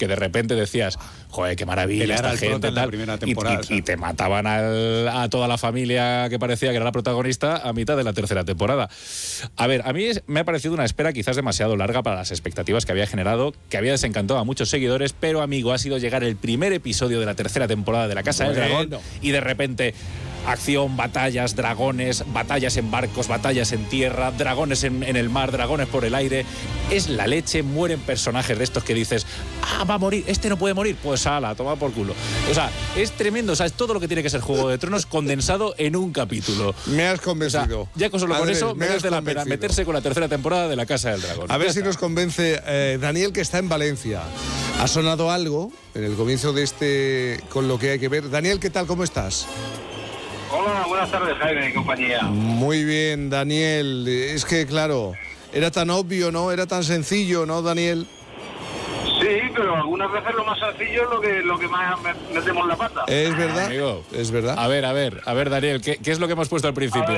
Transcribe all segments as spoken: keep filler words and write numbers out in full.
que de repente decías, joder, qué maravilla esta gente, tal, primera temporada, y, y, y te mataban al, a toda la familia que parecía que era la protagonista a mitad de la tercera temporada. A ver, a mí me ha parecido una espera quizás demasiado larga para las expectativas que había generado, que había desencantado a muchos seguidores, pero amigo, ha sido llegar el primer episodio de la tercera temporada de La Casa bueno. del Dragón y de repente acción, batallas, dragones, batallas en barcos, batallas en tierra, dragones en, en el mar, dragones por el aire. Es la leche, mueren personajes de estos que dices, ah, va a morir, este no puede morir, pues ala, toma por culo. O sea, es tremendo, o sea, es todo lo que tiene que ser Juego de Tronos condensado en un capítulo. Me has convencido. O sea, ya con solo con Andrés, eso merece la pena meterse con la tercera temporada de La Casa del Dragón. A ver ya si está. nos convence eh, Daniel, que está en Valencia. Ha sonado algo en el comienzo de este Con lo que hay que ver. Daniel, ¿qué tal? ¿Cómo estás? Hola, buenas tardes, Jaime y compañía. Muy bien, Daniel. Es que, claro, era tan obvio, ¿no? Era tan sencillo, ¿no, Daniel? Sí, pero algunas veces lo más sencillo es lo que, lo que más metemos la pata. Es verdad, Amigo, es verdad. A ver, a ver, a ver, Daniel, ¿qué, qué es lo que hemos puesto al principio?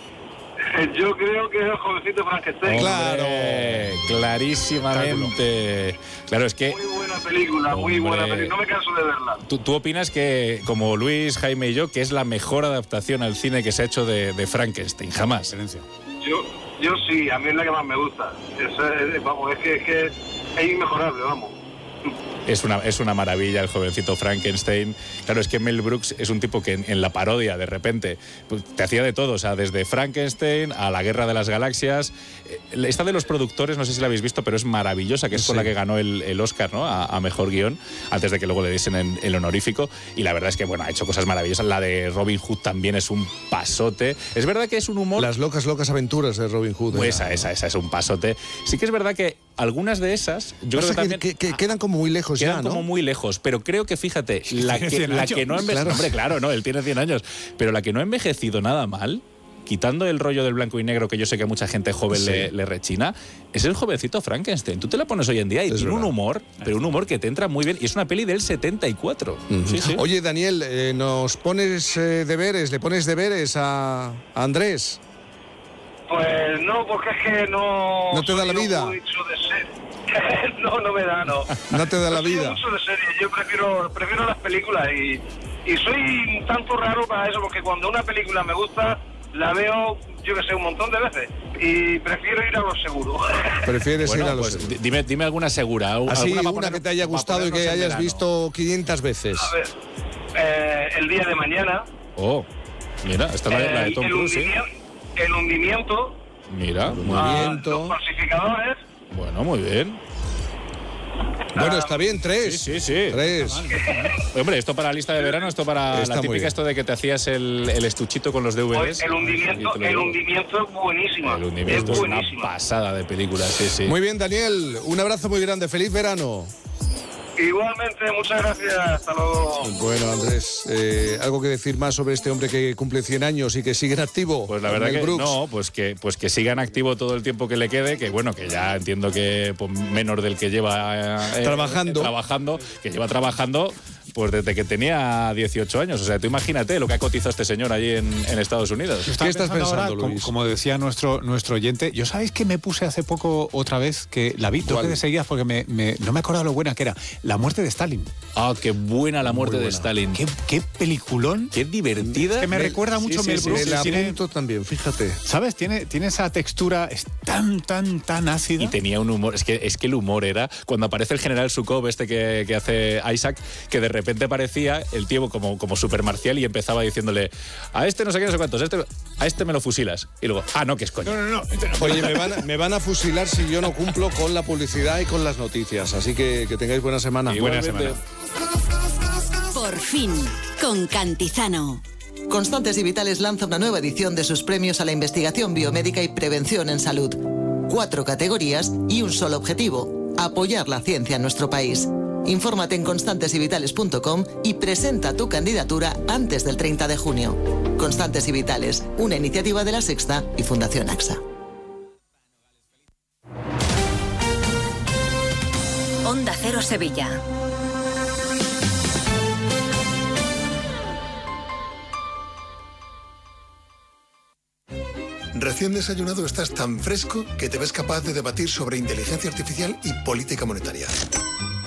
Yo creo que es el jovencito Frankenstein. Claro. Hombre, clarísimamente. Claro, es que... Muy buena película, Hombre. muy buena película. No me canso de verla. ¿Tú, tú opinas que, como Luis, Jaime y yo, que es la mejor adaptación al cine que se ha hecho de, de Frankenstein? Jamás. Yo, yo sí, a mí es la que más me gusta. Es, es, vamos, es que, es que es inmejorable, vamos. Es una, es una maravilla el jovencito Frankenstein. Claro, es que Mel Brooks es un tipo que en, en la parodia, de repente, pues, te hacía de todo. O sea, desde Frankenstein a la Guerra de las Galaxias. Esta de los productores, no sé si la habéis visto, pero es maravillosa, que es sí. con la que ganó el, el Oscar, ¿no? A, a Mejor Guión, antes de que luego le diesen el, el honorífico. Y la verdad es que, bueno, ha hecho cosas maravillosas. La de Robin Hood también es un pasote. Es verdad que es un humor... Las locas, locas aventuras de Robin Hood. Pues esa, esa, esa es un pasote. Sí que es verdad que algunas de esas... Yo Pasa creo que, también, que, que, que quedan como muy lejos quedan ya, ¿no? como muy lejos, pero creo que, fíjate, la que, la que no ha envejecido... Claro. Hombre, claro, no, él tiene cien años. Pero la que no ha envejecido nada mal, quitando el rollo del blanco y negro, que yo sé que a mucha gente joven Sí. le, le rechina, es el jovencito Frankenstein. Tú te la pones hoy en día y Es tiene verdad. un humor, pero un humor que te entra muy bien. Y es una peli del setenta y cuatro. Uh-huh. Sí, sí. Oye, Daniel, eh, ¿nos pones eh, deberes, le pones deberes a, a Andrés? Pues no, porque es que no... ¿No te da la soy vida? mucho de serie. No, no me da, no. No te da la No soy vida. mucho de serie. Yo prefiero, prefiero las películas y, y soy un tanto raro para eso, porque cuando una película me gusta, la veo, yo que sé, un montón de veces. Y prefiero ir a lo seguro. Prefieres Bueno, ir a los... pues dime, dime alguna segura. Así, alguna una, para poner- que te haya para gustado y ponernos que en hayas verano. visto quinientas veces. A ver, eh, el día de mañana. Oh, mira, esta es la, la de el, Tom el Cruise, ¿sí? hundimiento, el hundimiento. Mira, muy a bien. Hundimiento. los falsificadores. Bueno, muy bien. Bueno, está bien, tres. Sí, sí, sí. Tres. Hombre, esto para la lista de verano, esto para Está la muy típica, bien. esto de que te hacías el, el estuchito con los D V Ds. El hundimiento, Y te lo el digo. hundimiento es buenísimo. El hundimiento es, es una buenísimo. pasada de película, sí, sí. Muy bien, Daniel. Un abrazo muy grande. Feliz verano. Igualmente, muchas gracias. Hasta luego. Bueno, Andrés, eh, ¿algo que decir más sobre este hombre que cumple cien años y que sigue en activo? Pues la verdad Mel que Brooks. no, pues que, pues que siga en activo todo el tiempo que le quede, que bueno, que ya entiendo que pues, menos del que lleva eh, Trabajando. eh, trabajando, que lleva trabajando pues desde que tenía dieciocho años. O sea, tú imagínate lo que ha cotizado este señor allí en, en Estados Unidos. Yo estaba ¿Qué estás pensando, ahora, como, Luis? como decía nuestro, nuestro oyente, yo sabéis que me puse hace poco otra vez, que la vi, tengo ¿Cuál? que de seguidas porque me, me- no me acordaba lo buena que era, La muerte de Stalin. Ah, qué buena la muerte Muy de buena. Stalin. Qué, qué peliculón. Qué divertida. Es que me Mel- recuerda mucho a sí, Mel sí, Brooks. sí, Me sí, la sí. apunto también, fíjate. ¿Sabes? Tiene, tiene esa textura, es tan, tan, tan ácida. Y tenía un humor, es que, es que el humor era cuando aparece el general Sukov, este que, que hace Isaac, que de repente parecía el tío como, como super marcial y empezaba diciéndole a este no sé qué, no sé cuántos, a este, a este me lo fusilas. Y luego, ah, no, que es coño. No, no, no. este no. Oye, me van, a- me van a fusilar si yo no cumplo con la publicidad y con las noticias. Así que que tengáis buena semana. Y buena semana. Por fin, con Cantizano. Constantes y Vitales lanza una nueva edición de sus premios a la investigación biomédica y prevención en salud. Cuatro categorías y un solo objetivo: apoyar la ciencia en nuestro país. Infórmate en constantes y vitales punto com y presenta tu candidatura antes del treinta de junio. Constantes y Vitales, una iniciativa de La Sexta y Fundación AXA. Onda Cero Sevilla. Recién desayunado estás tan fresco que te ves capaz de debatir sobre inteligencia artificial y política monetaria.